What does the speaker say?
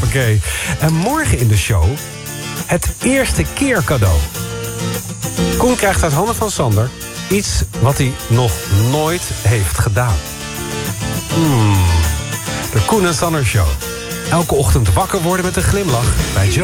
Hoppakee. En morgen in de show het eerste keer cadeau. Koen krijgt uit handen van Sander iets wat hij nog nooit heeft gedaan. De Koen en Sander Show. Elke ochtend wakker worden met een glimlach bij Joe.